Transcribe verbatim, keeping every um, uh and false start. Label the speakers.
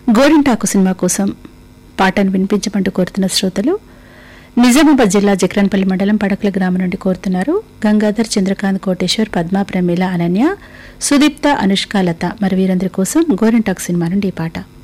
Speaker 1: గోరింటాకు సినిమా కోసం పాటను వినిపించమంటూ కోరుతున్న శ్రోతలు నిజామాబాద్ జిల్లా జక్రన్పల్లి మండలం పడకల గ్రామం నుండి కోరుతున్నారు గంగాధర్, చంద్రకాంత్, కోటేశ్వర్, పద్మ, ప్రమీల, అనన్య, సుదీప్త, అనుష్క, లత మరి వీరందరి కోసం గోరింటాకు సినిమా నుండి ఈ పాట.